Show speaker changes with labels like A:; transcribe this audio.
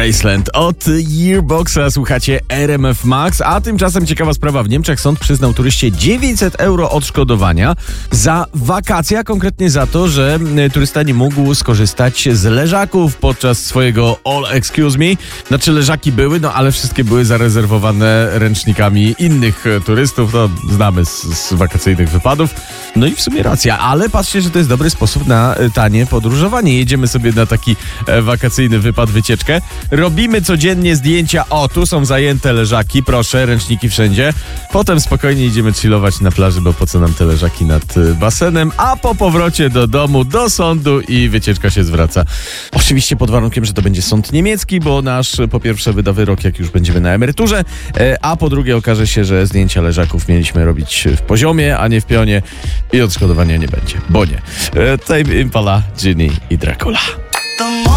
A: Graceland od Yearboxa, słuchacie RMF Max, a tymczasem ciekawa sprawa. W Niemczech sąd przyznał turyście 900 euro odszkodowania za wakacje, a konkretnie za to, że turysta nie mógł skorzystać z leżaków podczas swojego All Excuse Me. Znaczy leżaki były, no ale wszystkie były zarezerwowane ręcznikami innych turystów, to znamy z wakacyjnych wypadów. No i w sumie racja, ale patrzcie, że to jest dobry sposób na tanie podróżowanie. Jedziemy sobie na taki wakacyjny wypad, wycieczkę. Robimy codziennie zdjęcia. O, tu są zajęte leżaki, proszę, ręczniki wszędzie. Potem spokojnie idziemy chillować na plaży, bo po co nam te leżaki nad basenem, a po powrocie do domu, do sądu i wycieczka się zwraca. Oczywiście pod warunkiem, że to będzie sąd niemiecki, bo nasz po pierwsze wyda wyrok, jak już będziemy na emeryturze, a po drugie okaże się, że zdjęcia leżaków mieliśmy robić w poziomie, a nie w pionie i odszkodowania nie będzie, bo nie. Tame Impala, Ginny i Dracula.